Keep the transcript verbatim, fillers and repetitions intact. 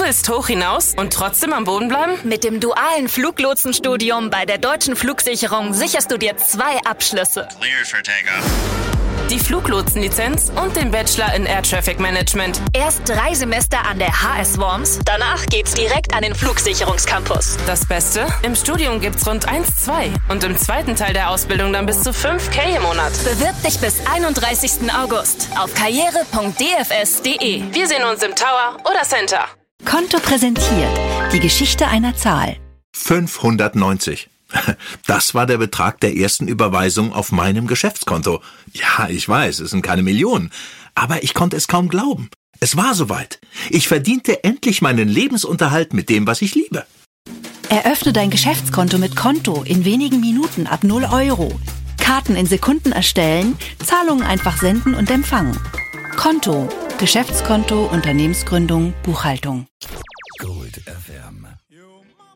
willst hoch hinaus und trotzdem am Boden bleiben? Mit dem dualen Fluglotsenstudium bei der Deutschen Flugsicherung sicherst du dir zwei Abschlüsse. Clear for takeoff. Die Fluglotsenlizenz und den Bachelor in Air Traffic Management. Erst drei Semester an der H S Worms, danach geht's direkt an den Flugsicherungscampus. Das Beste? Im Studium gibt's rund eins Komma zwei und im zweiten Teil der Ausbildung dann bis zu fünf K im Monat. Bewirb dich bis einunddreißigsten August auf karriere punkt d f s punkt d e. Wir sehen uns im Tower oder Center. Konto präsentiert. Die Geschichte einer Zahl. fünfhundertneunzig. Das war der Betrag der ersten Überweisung auf meinem Geschäftskonto. Ja, ich weiß, es sind keine Millionen, aber ich konnte es kaum glauben. Es war soweit. Ich verdiente endlich meinen Lebensunterhalt mit dem, was ich liebe. Eröffne dein Geschäftskonto mit Konto in wenigen Minuten ab null Euro. Karten in Sekunden erstellen, Zahlungen einfach senden und empfangen. Konto, Geschäftskonto, Unternehmensgründung, Buchhaltung. Gold F M